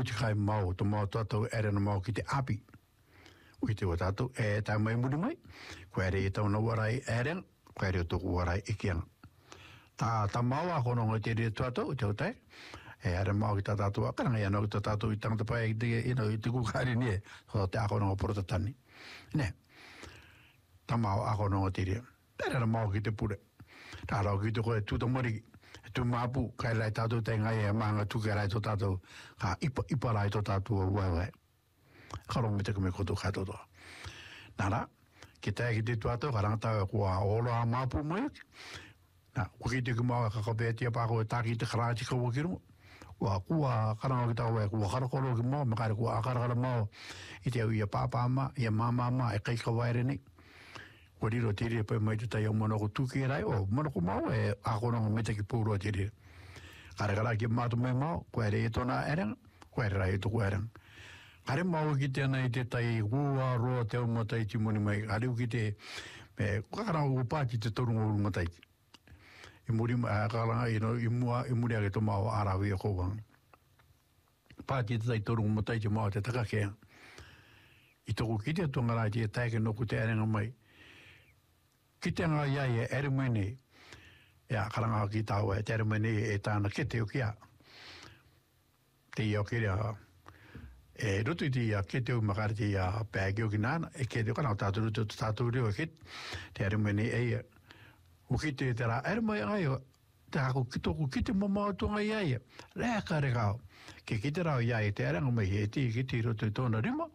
reo te kai mau, to mau tātou ere na mau ki te api. Ui te o tātou, tā mai muri mai, koe ere e tauna warai ere, koe ere o tōku warai ikianga. Tā mau a kono ngoi te rea tātou, te o tai, ere mau ki tā tātou akaranga, ia nau ki tā tātou i tangata pai i te kukari nie, so te a kono ngoi porotatani. Ne, tā mau a kono ngoi te rea, ere na mau ki te pure. Tā rau ki te koe tūta moriki. Tu mapu kai lai tātou te ngai e maanga tuke rai tō tātou ka ipa rai tō tātou wai karong me te kume koto kai tō nara ki tae ki te tuatou ka rangata kua olo a mapu mai na kuki te kumawa kakapea tia pāko e tāki te karāti ka wakiru kua karanga ki tāwe kua karakoro ki mau me kaire kua akarakara mau i te au ia pāpāma ia māmāma e kai ka waere nei ko riro te rea pai mai te tai o monoko tuki e rai o monoko mau e akononga meta ki pūrua te rea. Karekara ki mātu mai mau, koe re e tona erang, koe re rai e tuku erang. Kare mau ki tēnā i te tai hua roa te o matai ti moni mai, kare u ki te, kakara o pāti te torunga o matai. I muri, kakaranga i muri ake to mau arawi e kouanga. Pāti te tai torunga matai te mau te takakea. I toku ki te tongarai te taike noku te eranga mai, ki te ngā iai e erumene, ia karanga ki tāua e te erumene e tāna ke te o kia. Te ia o kia, e rutu i te ia ke te o makare te ia pēke o ki nāna, e ke te o kanao tātou rutu tātou reo e kit, te erumene e ia. U ki te rā erumai ai o, te hako ki toku ki te mamautunga iai e, rea ka rekao. Ke ki te rao iai e te eranga mai e ti ki te rutu i tōna rima,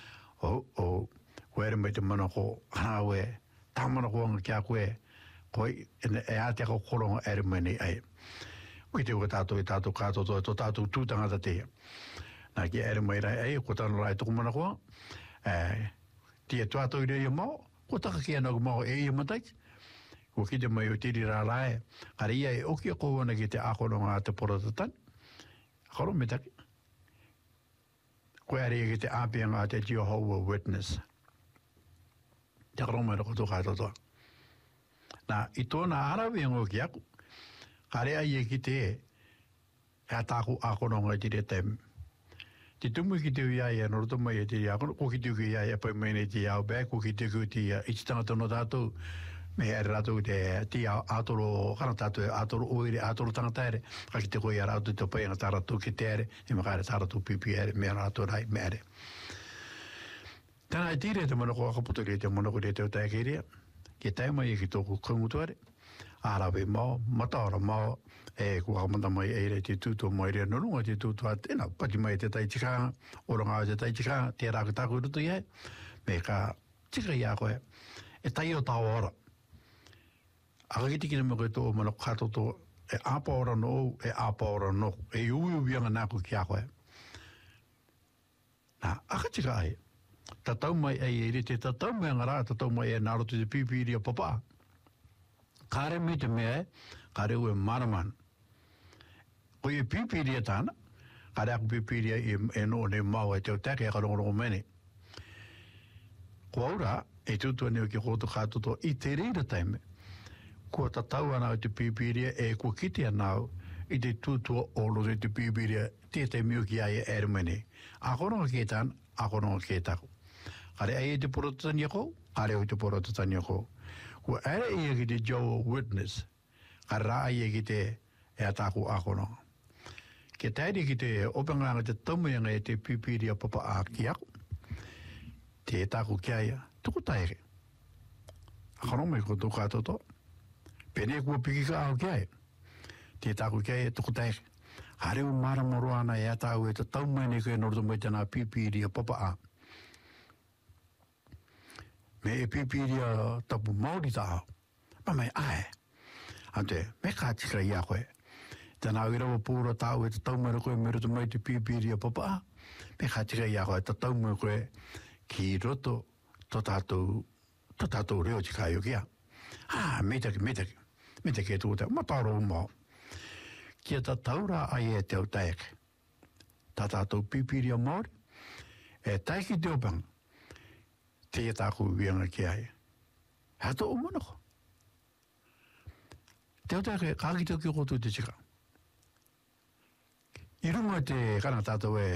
ko erumai te mana ko hanau e, tamana koanga kia koe, koe e ate ako koronga ere mene ai. Ui te uka tātou e tātou kātoto e tō tātou tūtangata teia. Nā ki ere mai rai ai, ko tāna rai tuku mana koanga, tia tuatou i rei mau, ko taka kia nau mau e ia mataiki. Ko ki te mai o tiri rā rai, kare ia e oki a kouana ki te akoronga a te porotatani. Koro me taki. Ko ere ki te āpianga a te Jehovah Witness. Te karoma e rako tō kātotoa. Nā, i tōna arawi ngō ki aku, kare ai e ki te hea tāku akononga i tiri tēm. Te tumu ki te uiai e noroto mai e tiri akono, ko ki te uiai e pai mene ti au bē, ko ki te ku ti ichitanga tono tātou, me ere rātou te ti ātoro, kana tātou e ātoro oire, ātoro tangata ere, ka ki te koe a rātou te pai nga tā rātou ki te ere, e makaare tā rātou pipi ere, me rātou rai, me ere. Tēnā e tīre te monoko akaputori te monoko te teo tae keirea, ke tae mai e ki tōku kaungutuare, ārawe mau, mataora mau, e kua kamata mai e re te tūtua mai rea norunga te tūtua tēnā, pati mai te tai tikanga, oranga te tai tikanga, te rāka tāku rutu iai, me ka tika ia koe, e tai o tāo ora. Aka ki tikina me koe tō monoko katoto, e āpa ora no, e āpa ora no, e ui uianga nāku ki a koe. Nā, aka tika ai, tatau mai e ere te tatau mai ngara, tatau mai e narotu te pipiri a papa. Kare me te mea e, kare ue maraman. Ko e pipiri a tāna, kare aku pipiri e no ne mau e teo take e karongorongo mene. Ko aura, e tutua neo ki koto kātoto i te reira taime, ko tatau anau te pipiri e ko kiti anau i te tutua olo te pipiri te te miuki ai e ere mene. Akoronga ke tāna, akoronga ke tāku. Kare ai e te porotatani ako, kare o te porotatani ako. Ko ere e ki te Jehovah Witness, kare rā ai e ki te e ataku akononga. Ke tairi ki te openganga te taumuyanga e te pipiri a papa a ki ako, te e taku kia ia, tuku taire. Akononga ko tō kātoto, pene kua piki ka au kia ia, te e taku kia ia, tuku taire. Kare u maramoro ana e atau e te taumuyanga e koe noroto mai tana pipiri a papa a. Me e pipiria tapu Māori tāo. Ma mai ae. Ante, me kā tika ia koe. Tēnā irawa pūra tāu e te taumara koe me roto mai te pipiria papa. Me kā tika ia koe, ta taumara koe ki roto to tātou reo tika i o kia. Metaki e tūtau. Mataro umau. Kia ta taura ai e teo taeke. Ta tātou pipiria Māori. E taiki te opang. Te e tāku wianga ki ai. Hato o monoko. Te o tāke, kāki te o ki koto te tika. I runga te kana tātou e